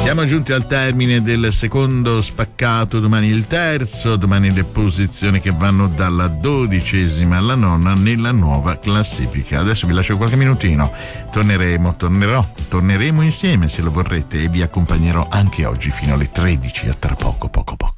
Siamo giunti al termine del secondo spaccato, domani il terzo, domani le posizioni che vanno dalla 12ª alla 9ª nella nuova classifica. Adesso vi lascio qualche minutino, torneremo insieme se lo vorrete e vi accompagnerò anche oggi fino alle 13, a tra poco.